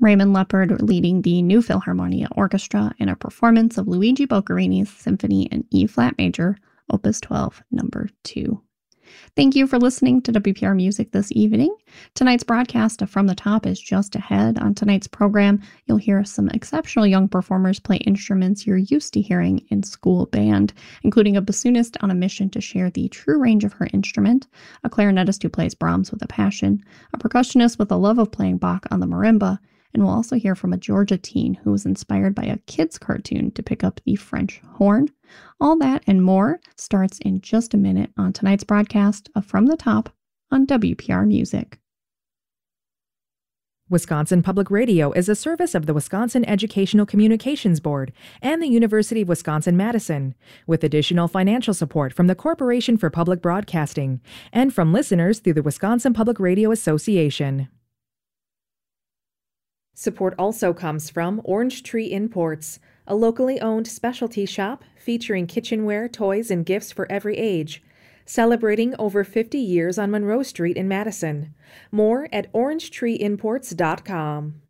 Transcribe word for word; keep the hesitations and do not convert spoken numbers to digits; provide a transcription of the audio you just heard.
Raymond Leppard leading the New Philharmonia Orchestra in a performance of Luigi Boccherini's Symphony in E-flat major, Opus twelve, number two. Thank you for listening to W P R Music this evening. Tonight's broadcast of From the Top is just ahead. On tonight's program, you'll hear some exceptional young performers play instruments you're used to hearing in school band, including a bassoonist on a mission to share the true range of her instrument, a clarinetist who plays Brahms with a passion, a percussionist with a love of playing Bach on the marimba, and we'll also hear from a Georgia teen who was inspired by a kid's cartoon to pick up the French horn. All that and more starts in just a minute on tonight's broadcast of From the Top on W P R Music. Wisconsin Public Radio is a service of the Wisconsin Educational Communications Board and the University of Wisconsin-Madison, with additional financial support from the Corporation for Public Broadcasting and from listeners through the Wisconsin Public Radio Association. Support also comes from Orange Tree Imports, a locally owned specialty shop featuring kitchenware, toys, and gifts for every age, celebrating over fifty years on Monroe Street in Madison. More at orange tree imports dot com.